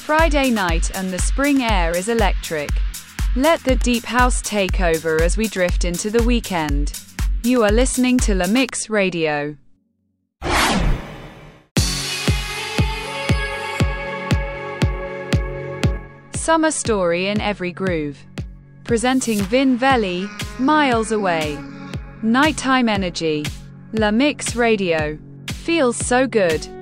Friday night and the spring air is electric. Let the deep house take over as we drift into the weekend. You are listening to La Mix Radio. Summer story in every groove. Presenting Vin Velli, Miles Away. Nighttime energy. La Mix Radio. Feels so good.